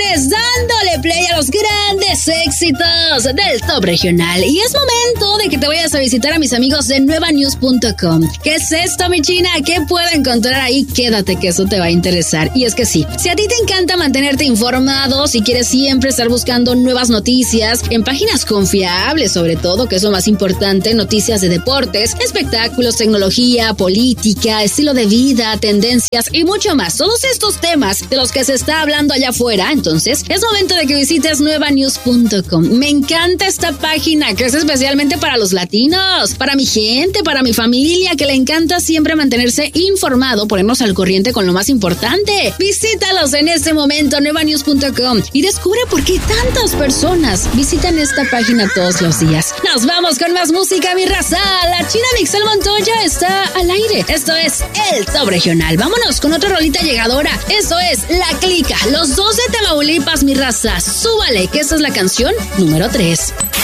lunes, dándole play a los grandes éxitos del top regional. Y es momento de que te vayas a visitar a mis amigos de nuevanews.com. ¿Qué es esto, mi china? ¿Qué puedo encontrar ahí? Quédate, que eso te va a interesar. Y es que sí, si a ti te encanta mantenerte informado, si quieres siempre estar buscando nuevas noticias en páginas confiables, sobre todo, que es lo más importante, noticias de deportes, espectáculos, tecnología, política, estilo de vida, tendencias y mucho más. Todos estos temas de los que se está hablando allá afuera, entonces es momento de que visites nuevanews.com. Me encanta esta página que es especialmente para los latinos, para mi gente, para mi familia, que le encanta siempre mantenerse informado, ponernos al corriente con lo más importante. Visítalos en este momento, nuevanews.com, y descubre por qué tantas personas visitan esta página todos los días. Nos vamos con más música, mi raza. La china Mixel Montoya está al aire. Esto es el Top Regional. Vámonos con otra rolita llegadora. Esto es La Clica, los dos de Tamaulipas, mi raza. Súbale, que esta es la canción número 3.